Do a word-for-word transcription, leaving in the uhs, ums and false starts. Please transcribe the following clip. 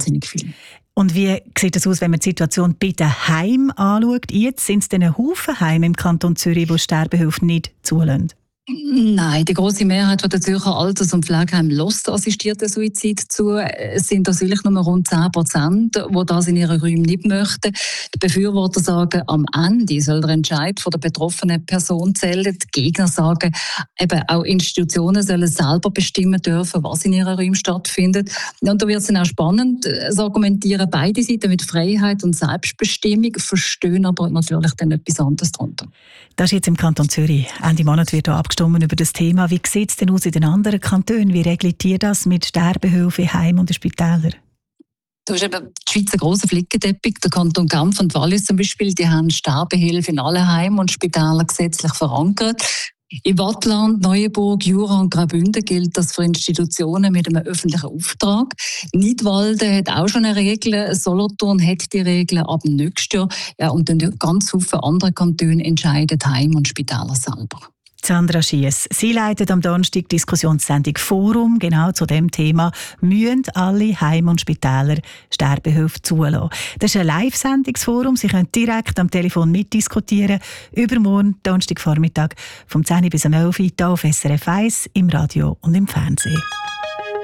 wahnsinnig viel. Und wie sieht das aus, wenn man die Situation bei den Heimen anschaut? Jetzt sind es ein Haufen Heime im Kanton Zürich, die Sterbehilfe nicht zulassen. Nein, die grosse Mehrheit der Zürcher Alters- und Pflegeheime lässt assistierten Suizid zu. Es sind natürlich nur rund zehn Prozent, die das in ihren Räumen nicht möchten. Die Befürworter sagen, am Ende soll der Entscheid von der betroffenen Person zählen. Die Gegner sagen, eben auch Institutionen sollen selber bestimmen dürfen, was in ihren Räumen stattfindet. Und da wird es dann auch spannend. Es argumentieren beide Seiten mit Freiheit und Selbstbestimmung, verstehen aber natürlich dann etwas anderes darunter. Das ist jetzt im Kanton Zürich. Ende Monat wird hier abgestimmt über das Thema. Wie sieht es denn aus in den anderen Kantonen? Wie regelt ihr das mit Sterbehilfe in Heimen und Spitälern? Du hast eben die Schweiz einen grossen Flickenteppich. Der Kanton Genf und Wallis zum Beispiel, die haben Sterbehilfe in allen Heimen und Spitälern gesetzlich verankert. In Waadtland, Neuenburg, Jura und Graubünden gilt das für Institutionen mit einem öffentlichen Auftrag. Nidwalden hat auch schon eine Regel, Solothurn hat die Regel ab dem nächsten Jahr. Ja, und dann ganz viele andere Kantone entscheiden Heim und Spitäler selber. Sandra Schiess, sie leitet am Donnerstag die Diskussionssendung Forum, genau zu dem Thema, müssen alle Heime und Spitäler Sterbehilfe zulassen. Das ist ein Live-Sendungsforum, Sie können direkt am Telefon mitdiskutieren, übermorgen, Donnerstagvormittag, vom zehn bis elf Uhr hier auf S R F eins, im Radio und im Fernsehen.